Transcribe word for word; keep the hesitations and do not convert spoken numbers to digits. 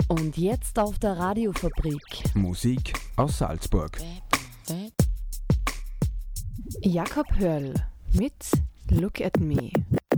Und jetzt auf der Radiofabrik. Musik aus Salzburg. Jakob Hörl mit Look at Me.